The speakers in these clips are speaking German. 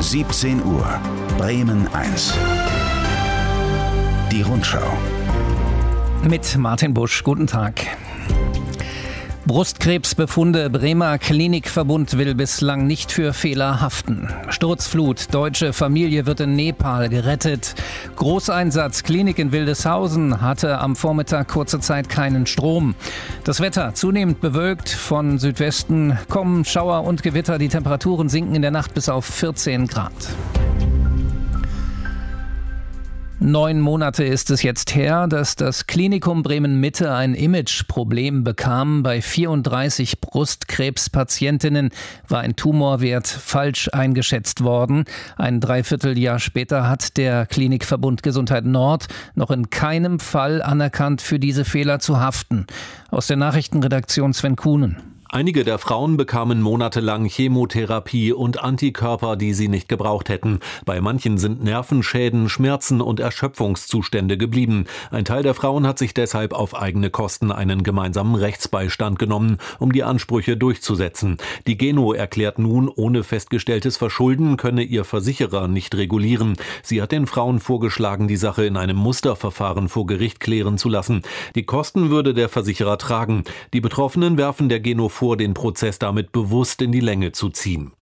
17 Uhr, Bremen 1. Die Rundschau. Mit Martin Busch, guten Tag. Brustkrebsbefunde, Bremer Klinikverbund will bislang nicht für Fehler haften. Sturzflut, deutsche Familie wird in Nepal gerettet. Großeinsatz, Klinik in Wildeshausen hatte am Vormittag kurze Zeit keinen Strom. Das Wetter zunehmend bewölkt, von Südwesten kommen Schauer und Gewitter. Die Temperaturen sinken in der Nacht bis auf 14 Grad. 9 Monate ist es jetzt her, dass das Klinikum Bremen-Mitte ein Imageproblem bekam. Bei 34 Brustkrebspatientinnen war ein Tumorwert falsch eingeschätzt worden. Ein Dreivierteljahr später hat der Klinikverbund Gesundheit Nord noch in keinem Fall anerkannt, für diese Fehler zu haften. Aus der Nachrichtenredaktion Sven Kuhnen. Einige der Frauen bekamen monatelang Chemotherapie und Antikörper, die sie nicht gebraucht hätten. Bei manchen sind Nervenschäden, Schmerzen und Erschöpfungszustände geblieben. Ein Teil der Frauen hat sich deshalb auf eigene Kosten einen gemeinsamen Rechtsbeistand genommen, um die Ansprüche durchzusetzen. Die Geno erklärt nun, ohne festgestelltes Verschulden könne ihr Versicherer nicht regulieren. Sie hat den Frauen vorgeschlagen, die Sache in einem Musterverfahren vor Gericht klären zu lassen. Die Kosten würde der Versicherer tragen. Die Betroffenen werfen der Geno vor, den Prozess damit bewusst in die Länge zu ziehen.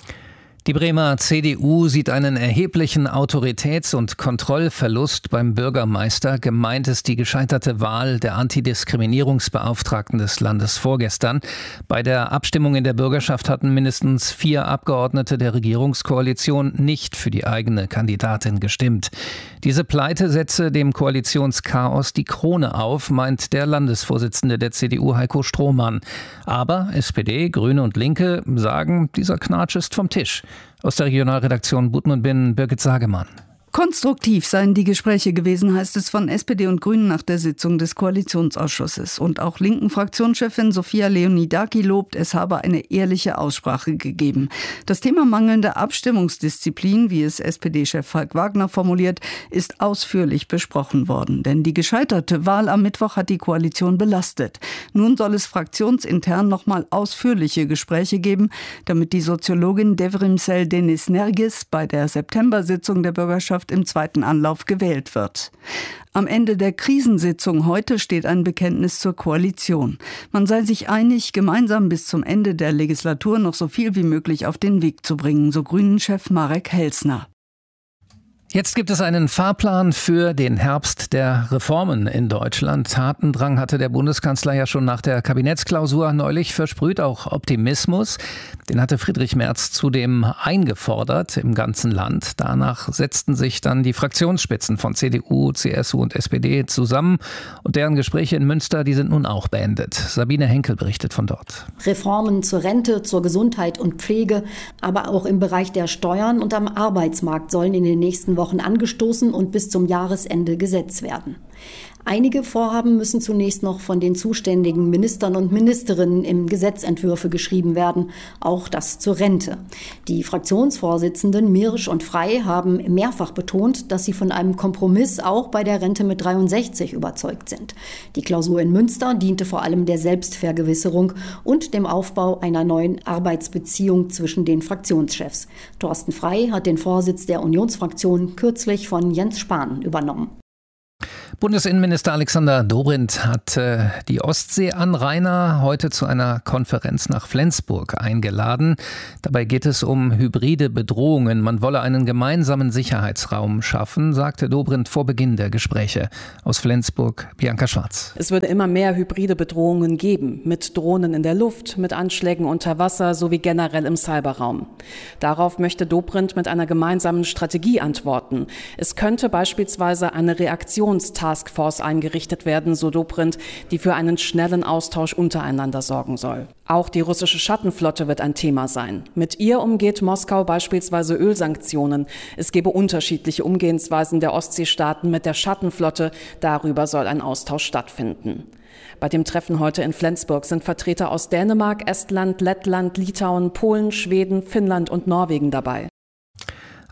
Die Bremer CDU sieht einen erheblichen Autoritäts- und Kontrollverlust beim Bürgermeister. Gemeint ist die gescheiterte Wahl der Antidiskriminierungsbeauftragten des Landes vorgestern. Bei der Abstimmung in der Bürgerschaft hatten mindestens 4 Abgeordnete der Regierungskoalition nicht für die eigene Kandidatin gestimmt. Diese Pleite setze dem Koalitionschaos die Krone auf, meint der Landesvorsitzende der CDU Heiko Strohmann. Aber SPD, Grüne und Linke sagen, dieser Knatsch ist vom Tisch. Aus der Regionalredaktion Budmund-Binnen, Birgit Sagemann. Konstruktiv seien die Gespräche gewesen, heißt es von SPD und Grünen nach der Sitzung des Koalitionsausschusses. Und auch linken Fraktionschefin Sophia Leonidaki lobt, es habe eine ehrliche Aussprache gegeben. Das Thema mangelnde Abstimmungsdisziplin, wie es SPD-Chef Falk Wagner formuliert, ist ausführlich besprochen worden. Denn die gescheiterte Wahl am Mittwoch hat die Koalition belastet. Nun soll es fraktionsintern nochmal ausführliche Gespräche geben, damit die Soziologin Devrimsel Deniz-Nergis bei der September-Sitzung der Bürgerschaft im zweiten Anlauf gewählt wird. Am Ende der Krisensitzung heute steht ein Bekenntnis zur Koalition. Man sei sich einig, gemeinsam bis zum Ende der Legislatur noch so viel wie möglich auf den Weg zu bringen, so Grünen-Chef Marek Helsner. Jetzt gibt es einen Fahrplan für den Herbst der Reformen in Deutschland. Tatendrang hatte der Bundeskanzler ja schon nach der Kabinettsklausur neulich versprüht, auch Optimismus. Den hatte Friedrich Merz zudem eingefordert im ganzen Land. Danach setzten sich dann die Fraktionsspitzen von CDU, CSU und SPD zusammen. Und deren Gespräche in Münster, die sind nun auch beendet. Sabine Henkel berichtet von dort. Reformen zur Rente, zur Gesundheit und Pflege, aber auch im Bereich der Steuern und am Arbeitsmarkt sollen in den nächsten Wochen angestoßen und bis zum Jahresende gesetzt werden. Einige Vorhaben müssen zunächst noch von den zuständigen Ministern und Ministerinnen in Gesetzentwürfe geschrieben werden, auch das zur Rente. Die Fraktionsvorsitzenden Mirsch und Frey haben mehrfach betont, dass sie von einem Kompromiss auch bei der Rente mit 63 überzeugt sind. Die Klausur in Münster diente vor allem der Selbstvergewisserung und dem Aufbau einer neuen Arbeitsbeziehung zwischen den Fraktionschefs. Thorsten Frey hat den Vorsitz der Unionsfraktion kürzlich von Jens Spahn übernommen. Bundesinnenminister Alexander Dobrindt hat die Ostseeanrainer heute zu einer Konferenz nach Flensburg eingeladen. Dabei geht es um hybride Bedrohungen. Man wolle einen gemeinsamen Sicherheitsraum schaffen, sagte Dobrindt vor Beginn der Gespräche. Aus Flensburg, Bianca Schwarz. Es würde immer mehr hybride Bedrohungen geben, mit Drohnen in der Luft, mit Anschlägen unter Wasser sowie generell im Cyberraum. Darauf möchte Dobrindt mit einer gemeinsamen Strategie antworten. Es könnte beispielsweise eine Reaktionstaskforce eingerichtet werden, so Dobrindt, die für einen schnellen Austausch untereinander sorgen soll. Auch die russische Schattenflotte wird ein Thema sein. Mit ihr umgeht Moskau beispielsweise Ölsanktionen. Es gebe unterschiedliche Umgehensweisen der Ostseestaaten mit der Schattenflotte. Darüber soll ein Austausch stattfinden. Bei dem Treffen heute in Flensburg sind Vertreter aus Dänemark, Estland, Lettland, Litauen, Polen, Schweden, Finnland und Norwegen dabei.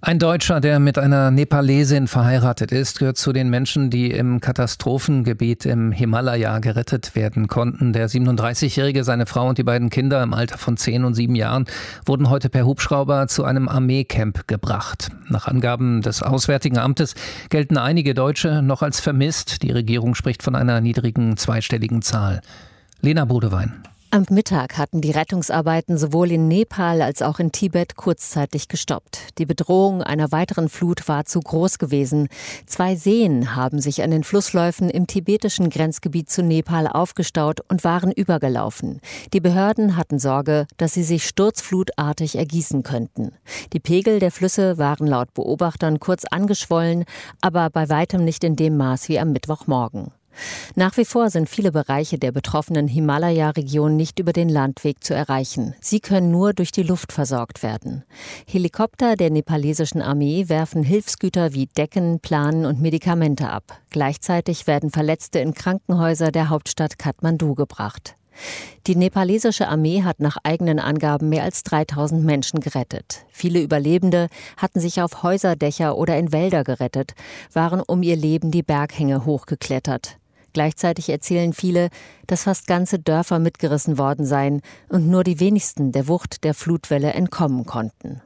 Ein Deutscher, der mit einer Nepalesin verheiratet ist, gehört zu den Menschen, die im Katastrophengebiet im Himalaya gerettet werden konnten. Der 37-Jährige, seine Frau und die beiden Kinder im Alter von 10 und 7 Jahren wurden heute per Hubschrauber zu einem Armeecamp gebracht. Nach Angaben des Auswärtigen Amtes gelten einige Deutsche noch als vermisst. Die Regierung spricht von einer niedrigen zweistelligen Zahl. Lena Bodewein. Am Mittag hatten die Rettungsarbeiten sowohl in Nepal als auch in Tibet kurzzeitig gestoppt. Die Bedrohung einer weiteren Flut war zu groß gewesen. 2 Seen haben sich an den Flussläufen im tibetischen Grenzgebiet zu Nepal aufgestaut und waren übergelaufen. Die Behörden hatten Sorge, dass sie sich sturzflutartig ergießen könnten. Die Pegel der Flüsse waren laut Beobachtern kurz angeschwollen, aber bei weitem nicht in dem Maß wie am Mittwochmorgen. Nach wie vor sind viele Bereiche der betroffenen Himalaya-Region nicht über den Landweg zu erreichen. Sie können nur durch die Luft versorgt werden. Helikopter der nepalesischen Armee werfen Hilfsgüter wie Decken, Planen und Medikamente ab. Gleichzeitig werden Verletzte in Krankenhäuser der Hauptstadt Kathmandu gebracht. Die nepalesische Armee hat nach eigenen Angaben mehr als 3000 Menschen gerettet. Viele Überlebende hatten sich auf Häuserdächer oder in Wälder gerettet, waren um ihr Leben die Berghänge hochgeklettert. Gleichzeitig erzählen viele, dass fast ganze Dörfer mitgerissen worden seien und nur die wenigsten der Wucht der Flutwelle entkommen konnten.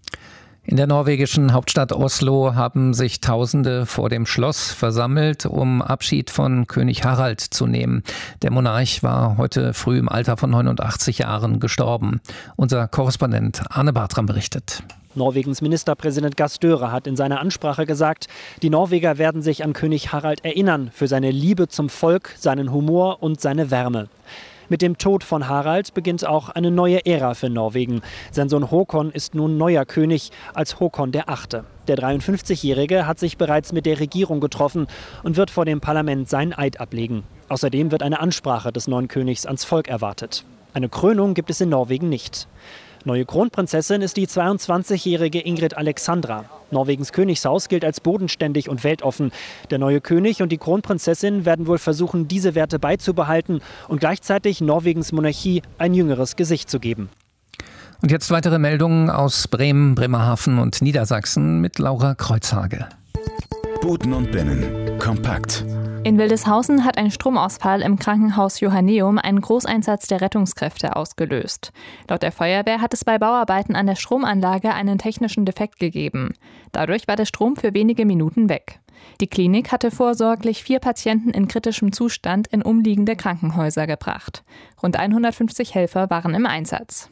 In der norwegischen Hauptstadt Oslo haben sich Tausende vor dem Schloss versammelt, um Abschied von König Harald zu nehmen. Der Monarch war heute früh im Alter von 89 Jahren gestorben. Unser Korrespondent Arne Bartram berichtet. Norwegens Ministerpräsident Gahr Støre hat in seiner Ansprache gesagt, die Norweger werden sich an König Harald erinnern für seine Liebe zum Volk, seinen Humor und seine Wärme. Mit dem Tod von Harald beginnt auch eine neue Ära für Norwegen. Sein Sohn Håkon ist nun neuer König als Håkon VIII. Der 53-Jährige hat sich bereits mit der Regierung getroffen und wird vor dem Parlament seinen Eid ablegen. Außerdem wird eine Ansprache des neuen Königs ans Volk erwartet. Eine Krönung gibt es in Norwegen nicht. Neue Kronprinzessin ist die 22-jährige Ingrid Alexandra. Norwegens Königshaus gilt als bodenständig und weltoffen. Der neue König und die Kronprinzessin werden wohl versuchen, diese Werte beizubehalten und gleichzeitig Norwegens Monarchie ein jüngeres Gesicht zu geben. Und jetzt weitere Meldungen aus Bremen, Bremerhaven und Niedersachsen mit Laura Kreuzhage. Buten und Binnen. Kompakt. In Wildeshausen hat ein Stromausfall im Krankenhaus Johanneum einen Großeinsatz der Rettungskräfte ausgelöst. Laut der Feuerwehr hat es bei Bauarbeiten an der Stromanlage einen technischen Defekt gegeben. Dadurch war der Strom für wenige Minuten weg. Die Klinik hatte vorsorglich 4 Patienten in kritischem Zustand in umliegende Krankenhäuser gebracht. Rund 150 Helfer waren im Einsatz.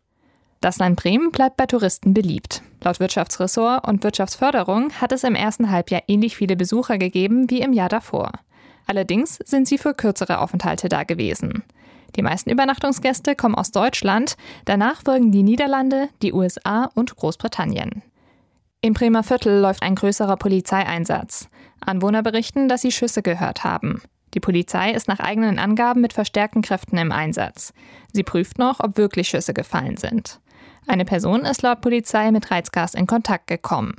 Das Land Bremen bleibt bei Touristen beliebt. Laut Wirtschaftsressort und Wirtschaftsförderung hat es im ersten Halbjahr ähnlich viele Besucher gegeben wie im Jahr davor. Allerdings sind sie für kürzere Aufenthalte da gewesen. Die meisten Übernachtungsgäste kommen aus Deutschland, danach folgen die Niederlande, die USA und Großbritannien. Im Bremer Viertel läuft ein größerer Polizeieinsatz. Anwohner berichten, dass sie Schüsse gehört haben. Die Polizei ist nach eigenen Angaben mit verstärkten Kräften im Einsatz. Sie prüft noch, ob wirklich Schüsse gefallen sind. Eine Person ist laut Polizei mit Reizgas in Kontakt gekommen.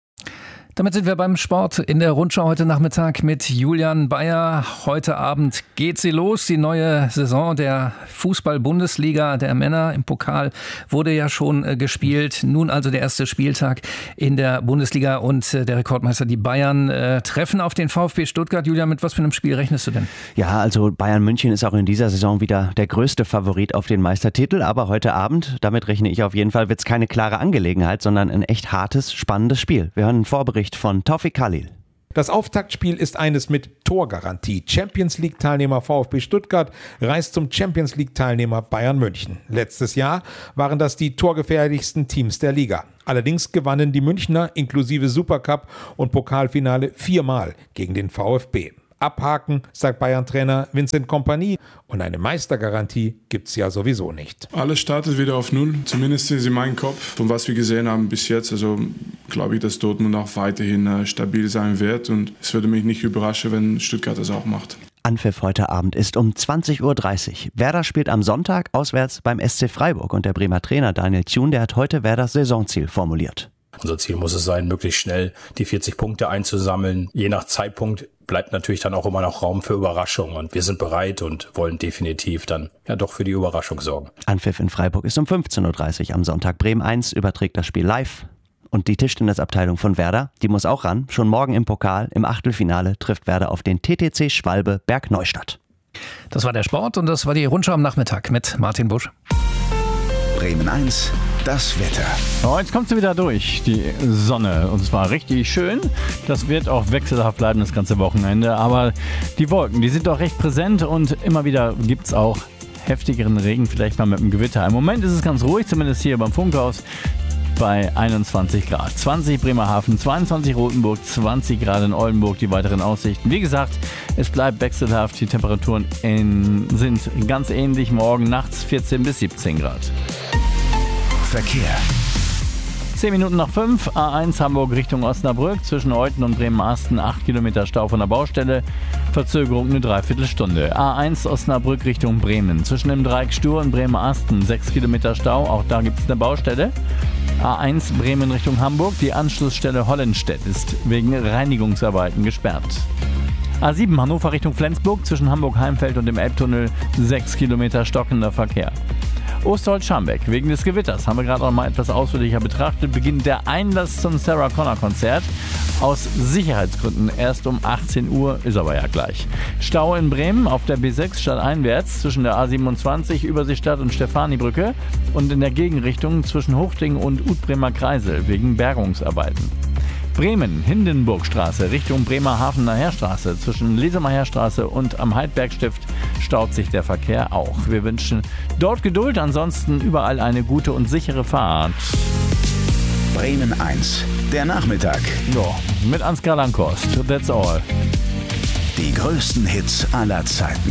Damit sind wir beim Sport in der Rundschau heute Nachmittag mit Julian Bayer. Heute Abend geht sie los. Die neue Saison der Fußball-Bundesliga der Männer im Pokal wurde ja schon gespielt. Nun also der erste Spieltag in der Bundesliga und der Rekordmeister, die Bayern, treffen auf den VfB Stuttgart. Julian, mit was für einem Spiel rechnest du denn? Ja, also Bayern München ist auch in dieser Saison wieder der größte Favorit auf den Meistertitel. Aber heute Abend, damit rechne ich auf jeden Fall, wird es keine klare Angelegenheit, sondern ein echt hartes, spannendes Spiel. Wir hören einen Vorbericht von Taufik Khalil. Das Auftaktspiel ist eines mit Torgarantie. Champions-League-Teilnehmer VfB Stuttgart reist zum Champions-League-Teilnehmer Bayern München. Letztes Jahr waren das die torgefährlichsten Teams der Liga. Allerdings gewannen die Münchner inklusive Supercup und Pokalfinale 4-mal gegen den VfB. Abhaken, sagt Bayern-Trainer Vincent Kompany. Und eine Meistergarantie gibt's ja sowieso nicht. Alles startet wieder auf Null, zumindest in meinem Kopf. Von was wir gesehen haben bis jetzt, also glaube ich, dass Dortmund auch weiterhin stabil sein wird. Und es würde mich nicht überraschen, wenn Stuttgart das auch macht. Anpfiff heute Abend ist um 20.30 Uhr. Werder spielt am Sonntag auswärts beim SC Freiburg. Und der Bremer Trainer Daniel Thun, der hat heute Werders Saisonziel formuliert. Unser Ziel muss es sein, möglichst schnell die 40 Punkte einzusammeln. Je nach Zeitpunkt bleibt natürlich dann auch immer noch Raum für Überraschungen. Und wir sind bereit und wollen definitiv dann ja doch für die Überraschung sorgen. Anpfiff in Freiburg ist um 15.30 Uhr am Sonntag. Bremen 1 überträgt das Spiel live Und die Tischtennisabteilung von Werder, die muss auch ran. Schon morgen im Pokal, im Achtelfinale, trifft Werder auf den TTC Schwalbe Bergneustadt. Das war der Sport und das war die Rundschau am Nachmittag mit Martin Busch. Bremen 1, das Wetter. Oh, jetzt kommt sie wieder durch, die Sonne. Und zwar richtig schön. Das wird auch wechselhaft bleiben das ganze Wochenende. Aber die Wolken, die sind doch recht präsent und immer wieder gibt es auch heftigeren Regen, vielleicht mal mit einem Gewitter. Im Moment ist es ganz ruhig, zumindest hier beim Funkhaus, bei 21 Grad. 20 Bremerhaven, 22 Rothenburg, 20 Grad in Oldenburg, die weiteren Aussichten. Wie gesagt, es bleibt wechselhaft. Die Temperaturen sind ganz ähnlich. Morgen nachts 14 bis 17 Grad. Verkehr. 10 Minuten nach 5, A1 Hamburg Richtung Osnabrück, zwischen Euthen und Bremen-Asten 8 Kilometer Stau von der Baustelle, Verzögerung eine Dreiviertelstunde. A1 Osnabrück Richtung Bremen, zwischen dem Dreieck Stur und Bremen-Asten 6 Kilometer Stau, auch da gibt es eine Baustelle. A1 Bremen Richtung Hamburg, die Anschlussstelle Hollenstedt ist wegen Reinigungsarbeiten gesperrt. A7 Hannover Richtung Flensburg, zwischen Hamburg-Heimfeld und dem Elbtunnel 6 Kilometer stockender Verkehr. Osterholz-Scharmbeck. Wegen des Gewitters haben wir gerade noch mal etwas ausführlicher betrachtet. Beginnt der Einlass zum Sarah Connor Konzert. Aus Sicherheitsgründen erst um 18 Uhr, ist aber ja gleich. Stau in Bremen auf der B6 stadteinwärts zwischen der A27 Überseestadt und Stefanibrücke und in der Gegenrichtung zwischen Hochding und Utbremer Kreisel wegen Bergungsarbeiten. Bremen, Hindenburgstraße Richtung Bremerhavener Heerstraße. Zwischen Lesemer Heerstraße und am Heidbergstift staut sich der Verkehr auch. Wir wünschen dort Geduld, ansonsten überall eine gute und sichere Fahrt. Bremen 1, der Nachmittag. Ja, mit Ansgar Langhorst. That's all. Die größten Hits aller Zeiten.